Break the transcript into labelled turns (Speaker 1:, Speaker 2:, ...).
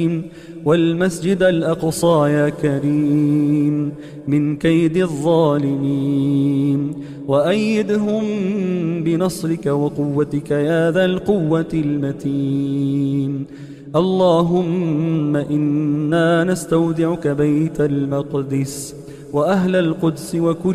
Speaker 1: والمسجد الأقصى يا كريم من كيد الظالمين، وأيدهم بنصرك وقوتك يا ذا القوة المتين. اللهم إنا نستودعك بيت المقدس وأهل القدس وكل